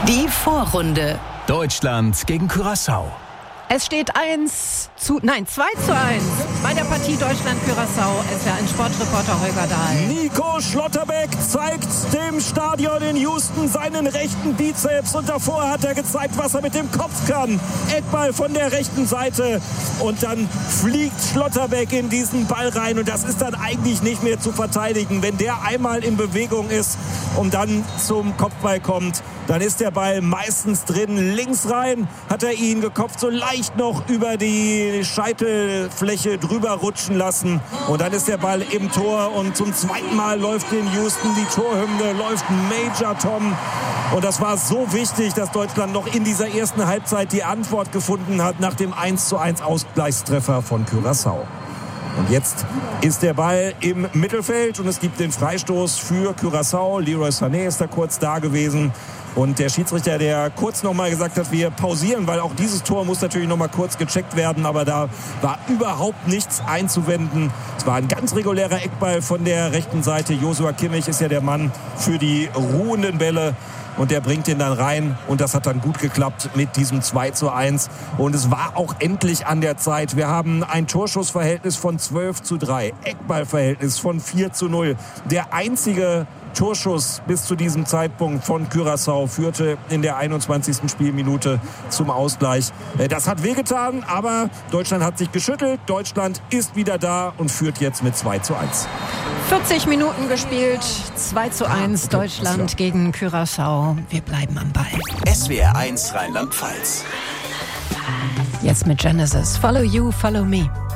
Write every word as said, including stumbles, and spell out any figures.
Die Vorrunde. Deutschland gegen Curaçao. Es steht eins zu, nein, zwei zu eins bei der Partie Deutschland-Curaçao. S W R eins Sportreporter Holger Dahl. Nico Schlotterbeck zeigt dem Stadion in Houston seinen rechten Bizeps und davor hat er gezeigt, was er mit dem Kopf kann. Eckball von der rechten Seite und dann fliegt Schlotterbeck in diesen Ball rein und das ist dann eigentlich nicht mehr zu verteidigen. Wenn der einmal in Bewegung ist und dann zum Kopfball kommt, dann ist der Ball meistens drin. Links rein hat er ihn gekopft, so leicht noch über die Scheitelfläche drüber rutschen lassen. Und dann ist der Ball im Tor und zum zweiten Mal läuft in Houston die Torhymne, läuft Major Tom. Und das war so wichtig, dass Deutschland noch in dieser ersten Halbzeit die Antwort gefunden hat nach dem eins zu eins Ausgleichstreffer von Curaçao. Und jetzt ist der Ball im Mittelfeld und es gibt den Freistoß für Curaçao. Leroy Sané ist da kurz da gewesen. Und der Schiedsrichter, der kurz noch mal gesagt hat, wir pausieren, weil auch dieses Tor muss natürlich noch mal kurz gecheckt werden. Aber da war überhaupt nichts einzuwenden. Es war ein ganz regulärer Eckball von der rechten Seite. Joshua Kimmich ist ja der Mann für die ruhenden Bälle. Und der bringt ihn dann rein. Und das hat dann gut geklappt mit diesem zwei zu eins. Und es war auch endlich an der Zeit. Wir haben ein Torschussverhältnis von zwölf zu drei. Eckballverhältnis von vier zu null. Der einzige Torschuss bis zu diesem Zeitpunkt von Curaçao führte in der einundzwanzigsten Spielminute zum Ausgleich. Das hat wehgetan, aber Deutschland hat sich geschüttelt. Deutschland ist wieder da und führt jetzt mit zwei zu eins. vierzig Minuten gespielt, zwei zu eins Deutschland gegen Curaçao. Wir bleiben am Ball. S W R eins Rheinland-Pfalz. Jetzt mit Genesis. Follow you, follow me.